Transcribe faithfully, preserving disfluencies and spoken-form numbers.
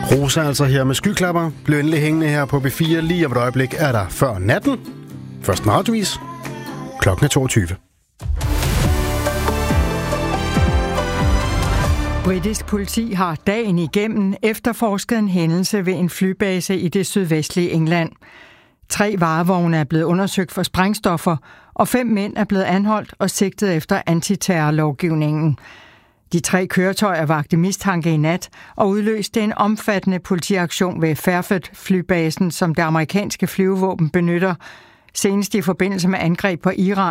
Rosa altså her med skyklapper. Bliv endelig hængende her på B fire. Lige om et øjeblik er der før natten. Først en radiovis. Klokken er toogtyve. Britisk politi har dagen igennem efterforsket en hændelse ved en flybase i det sydvestlige England. Tre varevogne er blevet undersøgt for sprængstoffer, og fem mænd er blevet anholdt og sigtet efter antiterrorlovgivningen. De tre køretøjer vakte mistanke i nat og udløste en omfattende politiaktion ved Fairford-flybasen, som det amerikanske flyvevåben benytter, senest i forbindelse med angreb på Iran